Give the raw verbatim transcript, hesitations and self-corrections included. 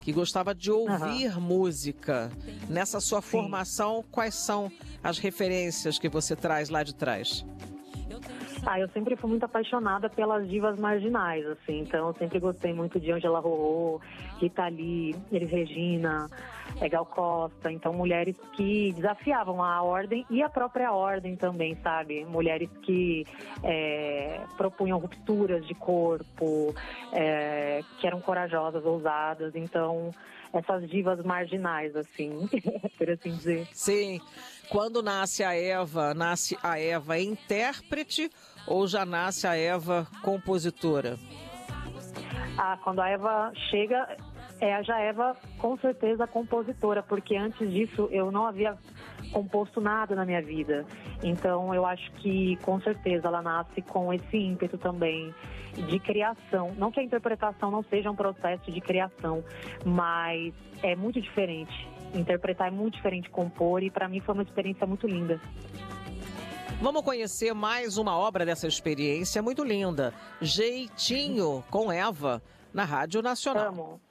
que gostava de ouvir uhum. música. Nessa sua formação, Sim. quais são as referências que você traz lá de trás? Ah, eu sempre fui muito apaixonada pelas divas marginais, assim, então eu sempre gostei muito de Angela Rorô, Rita Lee, Elis Regina, Gal Costa, então mulheres que desafiavam a ordem e a própria ordem também, sabe? Mulheres que é, propunham rupturas de corpo, é, que eram corajosas, ousadas, então essas divas marginais, assim, por assim dizer. Sim. Quando nasce a Eva, nasce a Eva intérprete ou já nasce a Eva compositora? Ah, quando a Eva chega, é já a Eva com certeza compositora, porque antes disso eu não havia composto nada na minha vida. Então eu acho que com certeza ela nasce com esse ímpeto também de criação. Não que a interpretação não seja um processo de criação, mas é muito diferente. Interpretar é muito diferente de compor e para mim foi uma experiência muito linda. Vamos conhecer mais uma obra dessa experiência muito linda. Jeitinho com Eva, na Rádio Nacional. Amo.